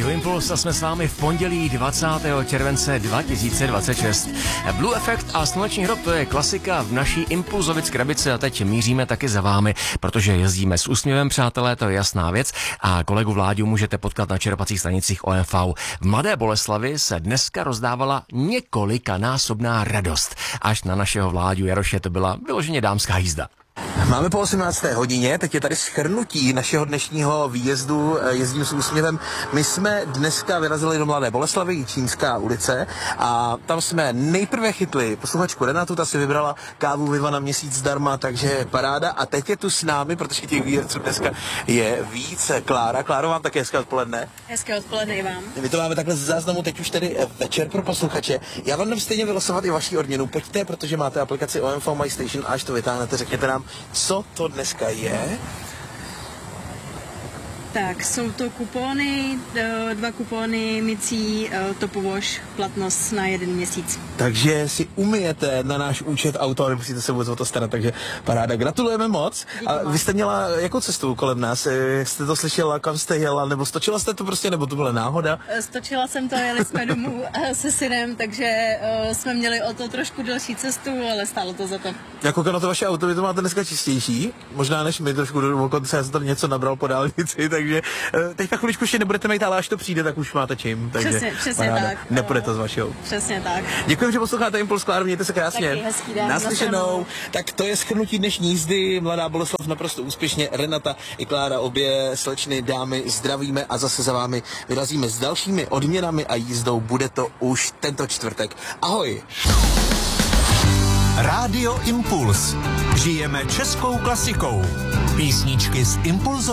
Rádio Impuls a jsme s vámi v pondělí 20. července 2026. Blue Effect a Sluneční hrob, to je klasika v naší Impulzovic krabici a teď míříme taky za vámi, protože jezdíme s úsměvem, přátelé, to je jasná věc a kolegu Vláďu můžete potkat na čerpacích stanicích OMV. V Mladé Boleslavi se dneska rozdávala několikanásobná radost. Až na našeho Vláďu Jaroše to byla vyloženě dámská jízda. Máme po 18. hodině, teď je tady shrnutí našeho dnešního výjezdu Jezdím s úsměvem. My jsme dneska vyrazili do Mladé Boleslavy, Jičínská ulice, a tam jsme nejprve chytli posluchačku Renatu, ta si vybrala kávu Viva na měsíc zdarma, takže paráda. A teď je tu s námi, protože těch výjezdců dneska je víc. Klára. Kláro, vám také hezké odpoledne. Hezké odpoledne i vám. My to máme takhle z záznamu, teď už tedy večer pro posluchače. Já vám dám stejně vylosovat i vaši odměnu. Pojďte, protože máte aplikaci OMV My Station, až to vytáhnete, řekněte nám, co to dneska je? Tak, jsou to kupóny, 2 kupóny mycí Topovoš, platnost na 1 měsíc. Takže si umyjete na náš účet auto a nemusíte se vůbec o to starat, takže paráda. Gratulujeme moc. A vy jste měla jakou cestu kolem nás? Jste to slyšela, kam jste jela, nebo stočila jste to prostě, nebo to byla náhoda? Stočila jsem to, jeli jsme domů se synem, takže jsme měli o to trošku delší cestu, ale stálo to za to. Já koukám na to vaše auto, vy to máte dneska čistější, možná než my trošku dokonce, já jsem tam něco nabral po dálnici, takže teď na chviličku ještě nebudete mít, ale až to přijde, tak už máte čím. Takže přesně tak. Nepůjde to z vašeho. Přesně tak. Děkuji, že posloucháte Impuls, Kláro, mějte se krásně. Taky hezký den. Naslyšenou. Tak to je shrnutí dnešní jízdy. Mladá Boleslav naprosto úspěšně. Renata i Klára, obě slečny dámy, zdravíme a zase za vámi vyrazíme s dalšími odměnami a jízdou. Bude to už tento čtvrtek. Ahoj. Rádio Impuls. Žijeme českou klasikou. Písničky z Impulzu.